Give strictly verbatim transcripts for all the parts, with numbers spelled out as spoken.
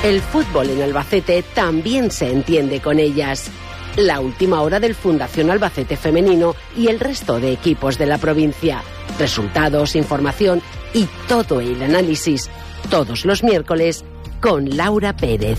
El fútbol en Albacete también se entiende con ellas. La última hora del Fundación Albacete Femenino y el resto de equipos de la provincia. Resultados, información y todo el análisis. Todos los miércoles con Laura Pérez.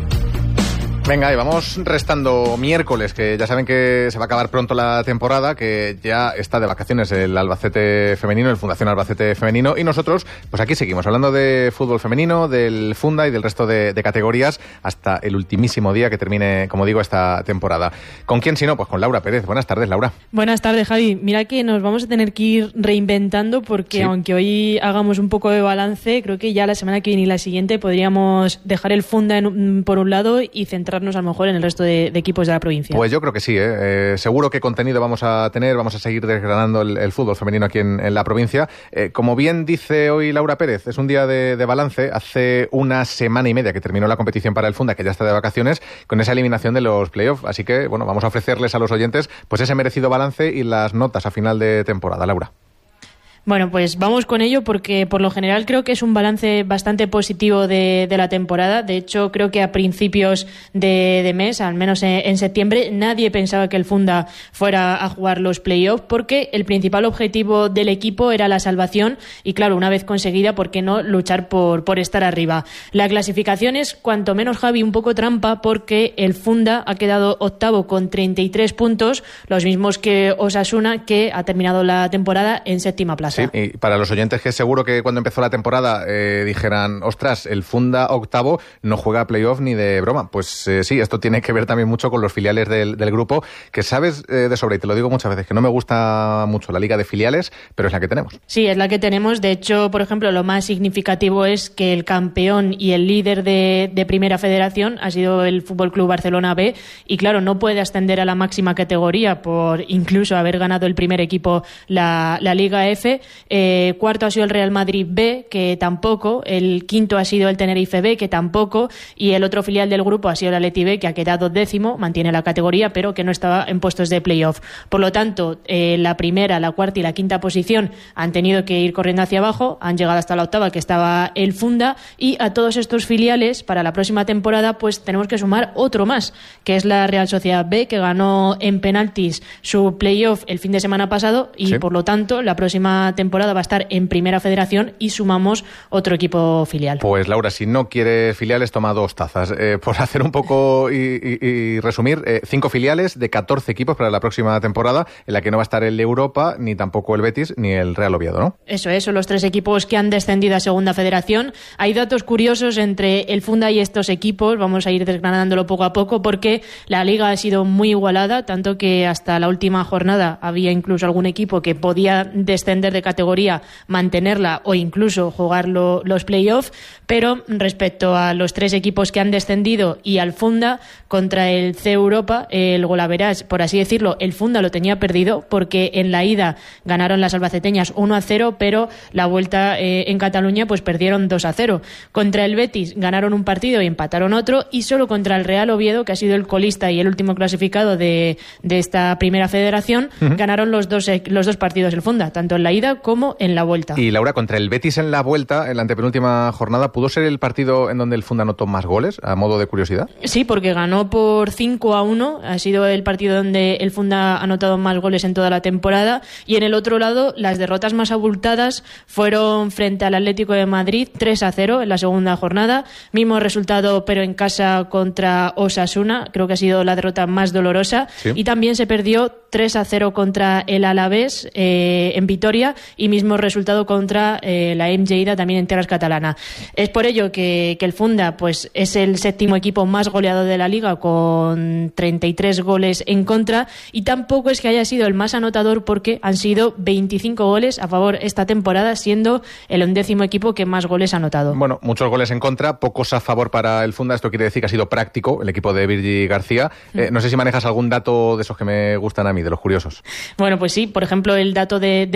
Venga, y vamos restando miércoles, que ya saben que se va a acabar pronto la temporada, que ya está de vacaciones el Albacete Femenino, el Fundación Albacete Femenino, y nosotros, pues aquí seguimos hablando de fútbol femenino, del Funda y del resto de, de categorías, hasta el ultimísimo día que termine, como digo, esta temporada. ¿Con quién si no? Pues con Laura Pérez. Buenas tardes, Laura. Buenas tardes, Javi. Mira que nos vamos a tener que ir reinventando porque sí. Aunque hoy hagamos un poco de balance, creo que ya la semana que viene y la siguiente podríamos dejar el Funda en, por un lado y centrar a lo mejor en el resto de, de equipos de la provincia. Pues yo creo que sí, ¿eh? Eh, seguro que contenido vamos a tener, vamos a seguir desgranando el, el fútbol femenino aquí en, en la provincia. Eh, como bien dice hoy Laura Pérez, es un día de, de balance. Hace una semana y media que terminó la competición para el Funda, que ya está de vacaciones, con esa eliminación de los playoffs. Así que, bueno, vamos a ofrecerles a los oyentes pues ese merecido balance y las notas a final de temporada. Laura. Bueno, pues vamos con ello porque por lo general creo que es un balance bastante positivo de, de la temporada. De hecho, creo que a principios de, de mes, al menos en, en septiembre, nadie pensaba que el Funda fuera a jugar los playoffs porque el principal objetivo del equipo era la salvación y, claro, una vez conseguida, ¿por qué no luchar por, por estar arriba? La clasificación es, cuanto menos, Javi, un poco trampa porque el Funda ha quedado octavo con treinta y tres puntos, los mismos que Osasuna, que ha terminado la temporada en séptima plaza. Sí, y para los oyentes que seguro que cuando empezó la temporada eh, dijeran, ostras, el Funda octavo no juega playoff ni de broma. Pues eh, sí, esto tiene que ver también mucho con los filiales del, del grupo, que sabes eh, de sobra, y te lo digo muchas veces, que no me gusta mucho la liga de filiales, pero es la que tenemos. Sí, es la que tenemos. De hecho, por ejemplo, lo más significativo es que el campeón y el líder de, de Primera Federación ha sido el F C Barcelona B, y claro, no puede ascender a la máxima categoría por incluso haber ganado el primer equipo la, la Liga F. Eh, cuarto ha sido el Real Madrid B, que tampoco. El quinto ha sido el Tenerife B, que tampoco. Y el otro filial del grupo ha sido el Atleti B, que ha quedado décimo, mantiene la categoría, pero que no estaba en puestos de playoff. Por lo tanto, eh, la primera, la cuarta y la quinta posición han tenido que ir corriendo hacia abajo, han llegado hasta la octava, que estaba el Funda, y a todos estos filiales, para la próxima temporada, pues tenemos que sumar otro más, que es la Real Sociedad B, que ganó en penaltis su playoff el fin de semana pasado, y sí. Por lo tanto, la próxima temporada va a estar en Primera Federación y sumamos otro equipo filial. Pues Laura, si no quiere filiales, toma dos tazas. Eh, por hacer un poco y, y, y resumir, eh, cinco filiales de catorce equipos para la próxima temporada, en la que no va a estar el Europa, ni tampoco el Betis, ni el Real Oviedo, ¿no? Eso es, son los tres equipos que han descendido a Segunda Federación. Hay datos curiosos entre el Funda y estos equipos, vamos a ir desgranándolo poco a poco, porque la liga ha sido muy igualada, tanto que hasta la última jornada había incluso algún equipo que podía descender de categoría, mantenerla o incluso jugar lo, los playoffs, pero respecto a los tres equipos que han descendido y al Funda, contra el C Europa, el golaveras, por así decirlo, el Funda lo tenía perdido porque en la ida ganaron las albaceteñas uno a cero, pero la vuelta eh, en Cataluña pues perdieron dos a cero. Contra el Betis ganaron un partido y empataron otro, y solo contra el Real Oviedo, que ha sido el colista y el último clasificado de, de esta Primera Federación, uh-huh. ganaron los dos, los dos partidos el Funda, tanto en la ida como en la vuelta. Y Laura, contra el Betis en la vuelta, en la antepenúltima jornada, ¿pudo ser el partido en donde el Funda anotó más goles, a modo de curiosidad? Sí, porque ganó por cinco a uno, ha sido el partido donde el Funda ha anotado más goles en toda la temporada, y en el otro lado, las derrotas más abultadas fueron frente al Atlético de Madrid, tres a cero en la segunda jornada, mismo resultado pero en casa contra Osasuna, creo que ha sido la derrota más dolorosa, sí. Y también se perdió tres a cero contra el Alavés eh, en Vitoria, y mismo resultado contra eh, la M Lleida también en tierras catalana. Es por ello que, que el Funda pues es el séptimo equipo más goleado de la liga con treinta y tres goles en contra, y tampoco es que haya sido el más anotador porque han sido veinticinco goles a favor esta temporada, siendo el undécimo equipo que más goles ha anotado. Bueno, muchos goles en contra, pocos a favor para el Funda. Esto quiere decir que ha sido práctico el equipo de Virgi García. Mm. Eh, no sé si manejas algún dato de esos que me gustan a mí, de los curiosos. Bueno, pues sí, por ejemplo, el dato de, de los empates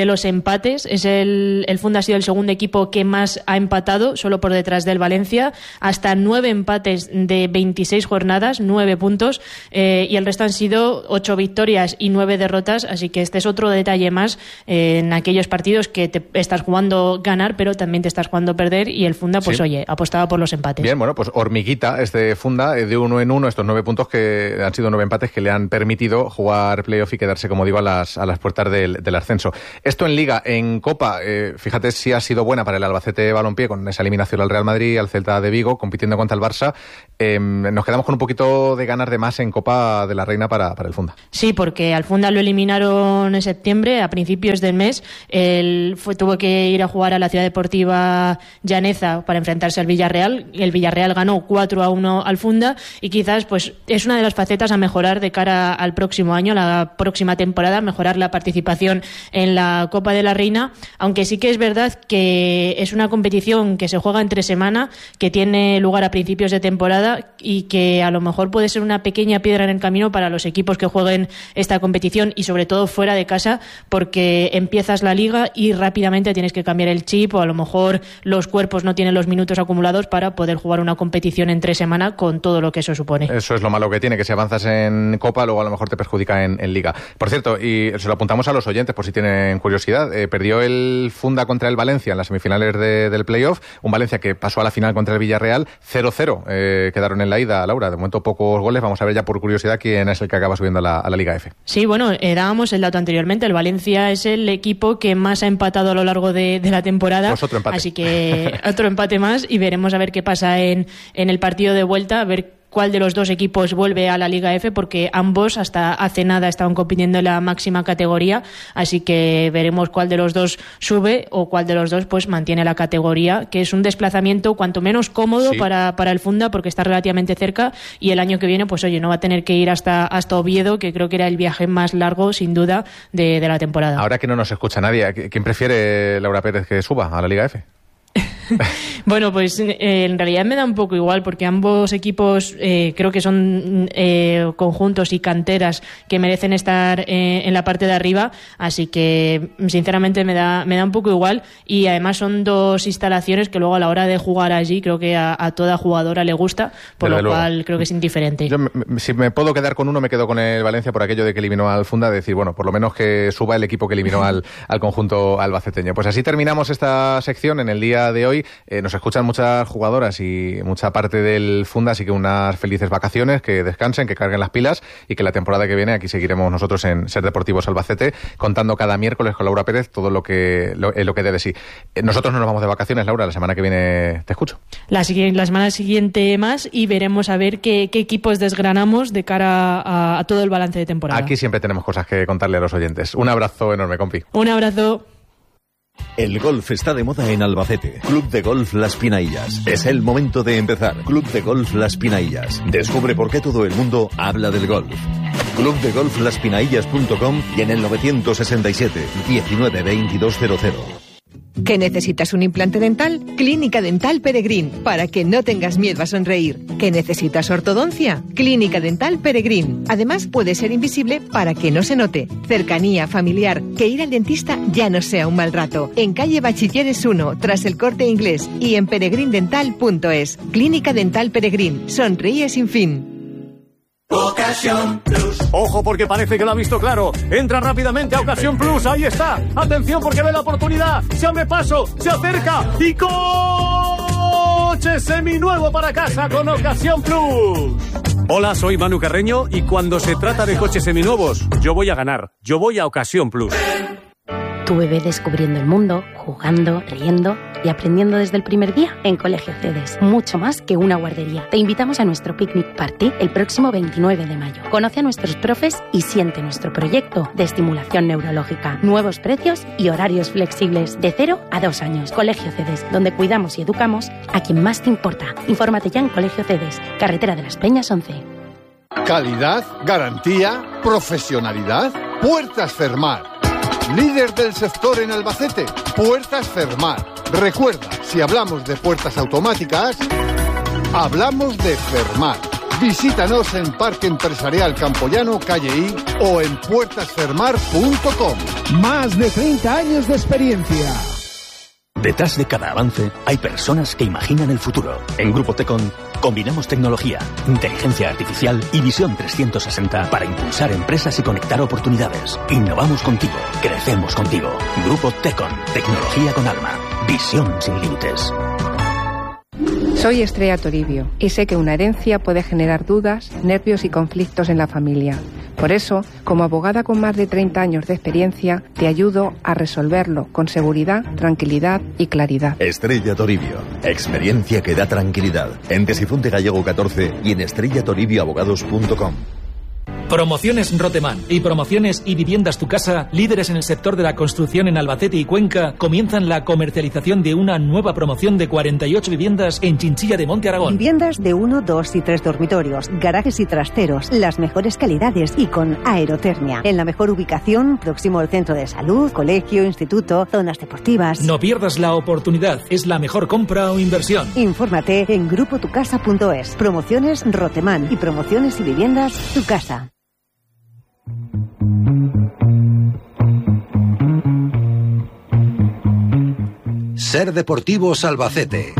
empates. Es el, el Funda ha sido el segundo equipo que más ha empatado, solo por detrás del Valencia. Hasta nueve empates de veintiséis jornadas, nueve puntos. Eh, y el resto han sido ocho victorias y nueve derrotas. Así que este es otro detalle más eh, en aquellos partidos que te estás jugando ganar, pero también te estás jugando perder. Y el Funda, pues sí, oye, apostaba por los empates. Bien, bueno, pues hormiguita este Funda de uno en uno, estos nueve puntos que han sido nueve empates que le han permitido jugar playoff y quedarse, como digo, a las, a las puertas del, del ascenso. Esto en Liga, en Copa, eh, fíjate si ha sido buena para el Albacete Balompié con esa eliminación al Real Madrid, al Celta de Vigo, compitiendo contra el Barça. Eh, nos quedamos con un poquito de ganas de más en Copa de la Reina para, para el Funda. Sí, porque al Funda lo eliminaron en septiembre, a principios del mes. Él fue, tuvo que ir a jugar a la Ciudad Deportiva Llaneza para enfrentarse al Villarreal. El Villarreal ganó cuatro a uno al Funda y quizás pues es una de las facetas a mejorar de cara al próximo año, la próxima temporada, mejorar la participación en la Copa de la Reina, aunque sí que es verdad que es una competición que se juega entre semana, que tiene lugar a principios de temporada y que a lo mejor puede ser una pequeña piedra en el camino para los equipos que jueguen esta competición y sobre todo fuera de casa, porque empiezas la liga y rápidamente tienes que cambiar el chip o a lo mejor los cuerpos no tienen los minutos acumulados para poder jugar una competición entre semana con todo lo que eso supone. Eso es lo malo que tiene, que si avanzas en Copa luego a lo mejor te perjudica en, en Liga. Por cierto, y se lo apuntamos a los oyentes por si tienen curiosidad, eh, perdió el Funda contra el Valencia en las semifinales de, del playoff, un Valencia que pasó a la final contra el Villarreal, cero cero eh, quedaron en la ida, Laura, de momento pocos goles, vamos a ver ya por curiosidad quién es el que acaba subiendo a la, a la Liga F. Sí, bueno, eh, dábamos el dato anteriormente, el Valencia es el equipo que más ha empatado a lo largo de, de la temporada, pues otro empate. Así que otro empate más y veremos a ver qué pasa en, en el partido de vuelta, a ver cuál de los dos equipos vuelve a la Liga F, porque ambos hasta hace nada estaban compitiendo en la máxima categoría, así que veremos cuál de los dos sube o cuál de los dos pues mantiene la categoría, que es un desplazamiento cuanto menos cómodo, sí, para, para el Funda, porque está relativamente cerca y el año que viene pues oye, no va a tener que ir hasta, hasta Oviedo, que creo que era el viaje más largo sin duda de, de la temporada. Ahora que no nos escucha nadie, ¿quién prefiere, Laura Pérez, que suba a la Liga F? Bueno, pues eh, en realidad me da un poco igual, porque ambos equipos eh, creo que son eh, conjuntos y canteras que merecen estar eh, en la parte de arriba, así que sinceramente me da me da un poco igual, y además son dos instalaciones que luego a la hora de jugar allí creo que a, a toda jugadora le gusta, por Desde lo cual luego. Creo que es indiferente. Yo, si me puedo quedar con uno, me quedo con el Valencia por aquello de que eliminó al Funda, de decir, bueno, por lo menos que suba el equipo que eliminó al, al conjunto albaceteño. Pues así terminamos esta sección en el día de hoy. Eh, nos escuchan muchas jugadoras y mucha parte del Funda, así que unas felices vacaciones, que descansen, que carguen las pilas y que la temporada que viene aquí seguiremos nosotros en Ser Deportivos Albacete, contando cada miércoles con Laura Pérez todo lo que lo, eh, lo que dé de sí. Eh, nosotros no nos vamos de vacaciones, Laura, la semana que viene te escucho. La, la semana siguiente más y veremos a ver qué, qué equipos desgranamos de cara a, a todo el balance de temporada. Aquí siempre tenemos cosas que contarle a los oyentes. Un abrazo enorme, compi. Un abrazo. El golf está de moda en Albacete. Club de Golf Las Pinaillas. Es el momento de empezar. Club de Golf Las Pinaillas. Descubre por qué todo el mundo habla del golf. club de golf las pinaillas punto com y en el novecientos sesenta y siete, diecinueve, veintidós cero cero. ¿Que necesitas un implante dental? Clínica Dental Peregrín, para que no tengas miedo a sonreír. ¿Que necesitas ortodoncia? Clínica Dental Peregrín. Además, puede ser invisible para que no se note. Cercanía, familiar, que ir al dentista ya no sea un mal rato. En calle Bachilleres uno, tras el Corte Inglés, y en peregrin dental punto es. Clínica Dental Peregrín. Sonríe sin fin. Ocasión Plus. Ojo, porque parece que lo ha visto claro. Entra rápidamente a Ocasión Plus. Ahí está. Atención, porque ve la oportunidad. Se abre paso, se acerca y coche seminuevo para casa con Ocasión Plus. Hola, soy Manu Carreño y cuando se trata de coches seminuevos, yo voy a ganar. Yo voy a Ocasión Plus. Tu bebé descubriendo el mundo, jugando, riendo y aprendiendo desde el primer día en Colegio Cedes. Mucho más que una guardería. Te invitamos a nuestro picnic party el próximo veintinueve de mayo. Conoce a nuestros profes y siente nuestro proyecto de estimulación neurológica. Nuevos precios y horarios flexibles de cero a dos años. Colegio Cedes, donde cuidamos y educamos a quien más te importa. Infórmate ya en Colegio Cedes, carretera de las Peñas once. Calidad, garantía, profesionalidad. Puertas Fermar. Líder del sector en Albacete, Puertas Fermar. Recuerda, si hablamos de puertas automáticas, hablamos de Fermar. Visítanos en Parque Empresarial Campoyano, calle I, o en puertas fermar punto com. Más de treinta años de experiencia. Detrás de cada avance hay personas que imaginan el futuro. En Grupo Tecon combinamos tecnología, inteligencia artificial y visión trescientos sesenta para impulsar empresas y conectar oportunidades. Innovamos contigo, crecemos contigo. Grupo Tecon, tecnología con alma, visión sin límites. Soy Estrella Toribio y sé que una herencia puede generar dudas, nervios y conflictos en la familia. Por eso, como abogada con más de treinta años de experiencia, te ayudo a resolverlo con seguridad, tranquilidad y claridad. Estrella Toribio. Experiencia que da tranquilidad. En Tesifonte Gallego catorce y en estrella toribio abogados punto com. Promociones Roteman y Promociones y Viviendas Tu Casa, líderes en el sector de la construcción en Albacete y Cuenca, comienzan la comercialización de una nueva promoción de cuarenta y ocho viviendas en Chinchilla de Monte Aragón. Viviendas de uno, dos y tres dormitorios, garajes y trasteros, las mejores calidades y con aerotermia. En la mejor ubicación, próximo al centro de salud, colegio, instituto, zonas deportivas. No pierdas la oportunidad, es la mejor compra o inversión. Infórmate en grupo tu casa punto es. Promociones Roteman y Promociones y Viviendas Tu Casa. Ser Deportivos Albacete.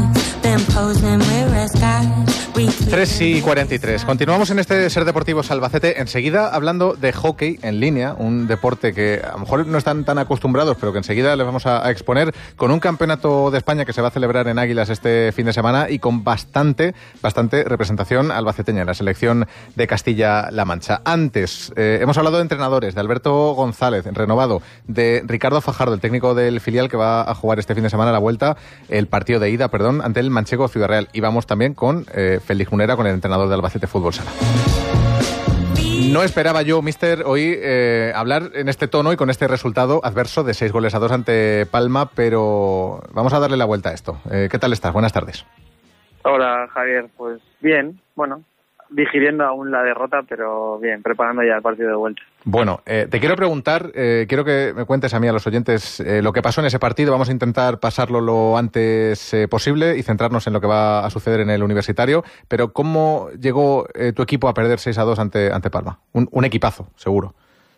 tres y cuarenta y tres. Continuamos en este Ser Deportivos Albacete, enseguida hablando de hockey en línea, un deporte que a lo mejor no están tan acostumbrados, pero que enseguida les vamos a, a exponer, con un campeonato de España que se va a celebrar en Águilas este fin de semana y con bastante, bastante representación albaceteña en la selección de Castilla-La Mancha. Antes, eh, hemos hablado de entrenadores, de Alberto González, renovado, de Ricardo Fajardo, el técnico del filial que va a jugar este fin de semana a la vuelta, el partido de ida, perdón, ante el Manchego Ciudad Real. Y vamos también con eh, Félix Munera, con el entrenador de Albacete Fútbol Sala. No esperaba yo, mister, hoy eh, hablar en este tono y con este resultado adverso de seis goles a dos ante Palma, pero vamos a darle la vuelta a esto. Eh, ¿Qué tal estás? Buenas tardes. Hola, Javier. Pues bien, bueno, digiriendo aún la derrota, pero bien, preparando ya el partido de vuelta. Bueno, eh, te quiero preguntar, eh, quiero que me cuentes a mí, a los oyentes, eh, lo que pasó en ese partido. Vamos a intentar pasarlo lo antes eh, posible y centrarnos en lo que va a suceder en el Universitario. Pero ¿cómo llegó eh, tu equipo a perder seis a dos ante, ante Palma? Un, un equipazo, seguro.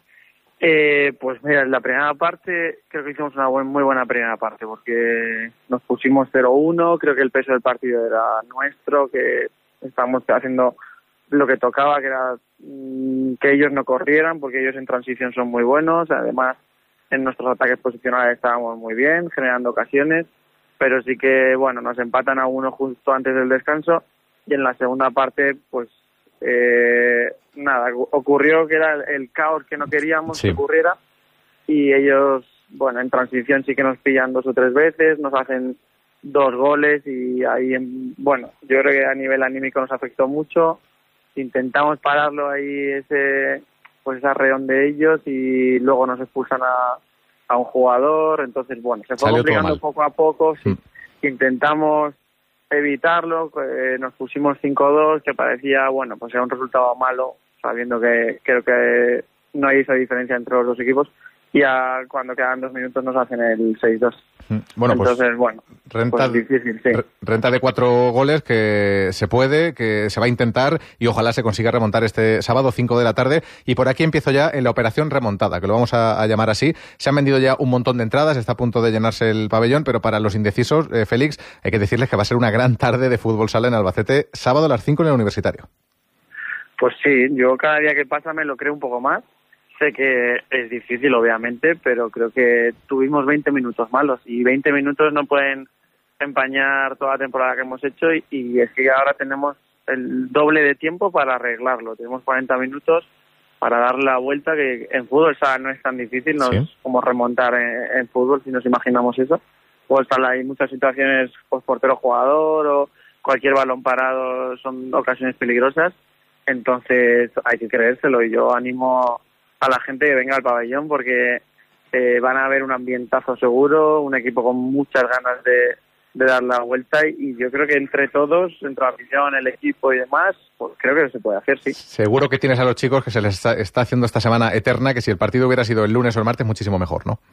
Eh, pues mira, en la primera parte creo que hicimos una buen, muy buena primera parte, porque nos pusimos cero uno, creo que el peso del partido era nuestro, que estábamos haciendo lo que tocaba, que era mmm, que ellos no corrieran, porque ellos en transición son muy buenos. Además, en nuestros ataques posicionales estábamos muy bien, generando ocasiones, pero sí que, bueno, nos empatan a uno justo antes del descanso, y en la segunda parte, pues, eh, nada, ocurrió que era el caos que no queríamos sí. que ocurriera, y ellos, bueno, en transición sí que nos pillan dos o tres veces, nos hacen dos goles, y ahí, bueno, yo creo que a nivel anímico nos afectó mucho. Intentamos pararlo ahí, ese pues esa reón de ellos, y luego nos expulsan a, a un jugador. Entonces, bueno, se fue complicando poco a poco. Sí. Mm. Intentamos evitarlo, eh, nos pusimos cinco dos, que parecía, bueno, pues era un resultado malo, sabiendo que creo que no hay esa diferencia entre los dos equipos. Y a, cuando quedan dos minutos nos hacen el seis dos. Bueno, Entonces, pues, bueno, renta, pues difícil, sí. Renta de cuatro goles que se puede, que se va a intentar, y ojalá se consiga remontar este sábado, cinco de la tarde. Y por aquí empiezo ya en la operación remontada, que lo vamos a, a llamar así. Se han vendido ya un montón de entradas, está a punto de llenarse el pabellón, pero para los indecisos, eh, Félix, hay que decirles que va a ser una gran tarde de fútbol sala en Albacete, sábado a las cinco en el Universitario. Pues sí, yo cada día que pasa me lo creo un poco más. Sé que es difícil, obviamente, pero creo que tuvimos veinte minutos malos, y veinte minutos no pueden empañar toda la temporada que hemos hecho, y, y es que ahora tenemos el doble de tiempo para arreglarlo. Tenemos cuarenta minutos para dar la vuelta, que en fútbol o sea, no es tan difícil, no ¿Sí? es como remontar en, en fútbol, si nos imaginamos eso. Pues hay muchas situaciones, pues portero jugador o cualquier balón parado, son ocasiones peligrosas. Entonces hay que creérselo, y yo animo a la gente que venga al pabellón, porque eh, van a ver un ambientazo seguro, un equipo con muchas ganas de, de dar la vuelta, y, y yo creo que entre todos, entre la afición, el equipo y demás, pues creo que se puede hacer, sí. Seguro que tienes a los chicos que se les está, está haciendo esta semana eterna, que si el partido hubiera sido el lunes o el martes, muchísimo mejor, ¿no?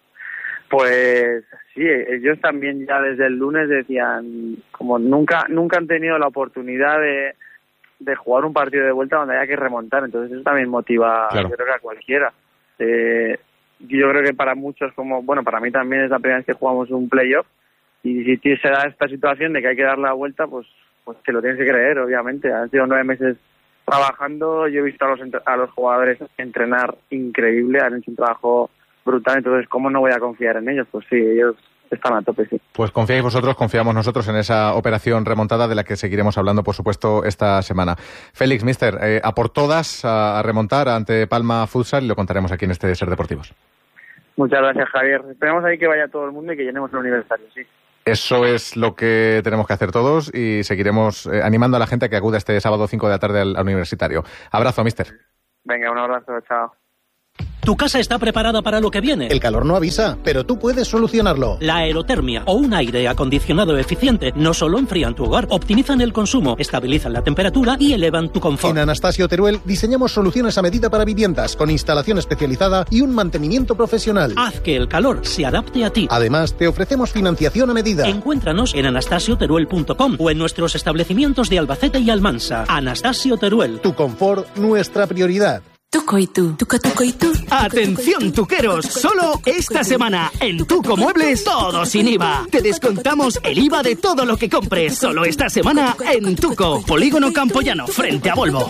Pues sí, ellos también ya desde el lunes decían, como nunca nunca han tenido la oportunidad de de jugar un partido de vuelta donde haya que remontar, entonces eso también motiva, claro. Yo creo que a cualquiera. Eh, yo creo que para muchos, como bueno, para mí también es la primera vez que jugamos un playoff, y si se da esta situación de que hay que dar la vuelta, pues, pues te lo tienes que creer, obviamente. Han sido nueve meses trabajando, yo he visto a los, a los jugadores entrenar increíble, han hecho un trabajo brutal, entonces ¿cómo no voy a confiar en ellos? Pues sí, ellos están a tope, sí. Pues confiáis vosotros, confiamos nosotros en esa operación remontada de la que seguiremos hablando, por supuesto, esta semana. Félix, mister, eh, a por todas a, a remontar ante Palma Futsal y lo contaremos aquí en este Ser Deportivos. Muchas gracias, Javier. Esperemos ahí que vaya todo el mundo y que llenemos el aniversario, sí. Eso es lo que tenemos que hacer todos y seguiremos eh, animando a la gente a que acuda este sábado cinco de la tarde al, al universitario. Abrazo, mister. Venga, un abrazo, chao. Tu casa está preparada para lo que viene. El calor no avisa, pero tú puedes solucionarlo. La aerotermia o un aire acondicionado eficiente no solo enfrían tu hogar, optimizan el consumo, estabilizan la temperatura y elevan tu confort. En Anastasio Teruel diseñamos soluciones a medida para viviendas, con instalación especializada y un mantenimiento profesional. Haz que el calor se adapte a ti. Además, te ofrecemos financiación a medida. Encuéntranos en anastasio teruel punto com o en nuestros establecimientos de Albacete y Almansa. Anastasio Teruel. Tu confort, nuestra prioridad. Tuco y tú, tuco, tuco y tú. Atención tuqueros, solo esta semana en Tuco Muebles todo sin I V A. Te descontamos el I V A de todo lo que compres. Solo esta semana en Tuco, Polígono Campoyano, frente a Volvo.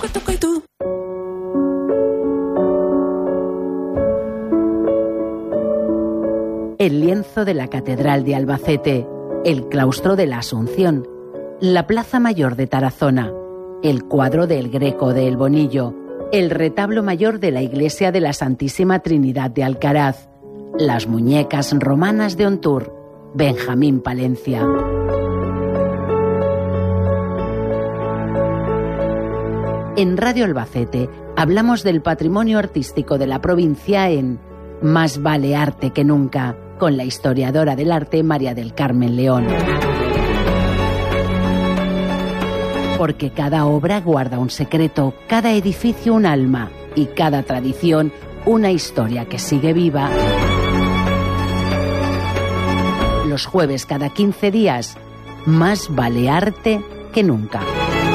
El lienzo de la Catedral de Albacete, el claustro de la Asunción, la Plaza Mayor de Tarazona, el cuadro del Greco de El Bonillo, el retablo mayor de la iglesia de la Santísima Trinidad de Alcaraz, las muñecas romanas de Ontur, Benjamín Palencia. En Radio Albacete hablamos del patrimonio artístico de la provincia en Más vale arte que nunca, con la historiadora del arte María del Carmen León. Porque cada obra guarda un secreto, cada edificio un alma y cada tradición una historia que sigue viva. Los jueves cada quince días, Más vale arte que nunca.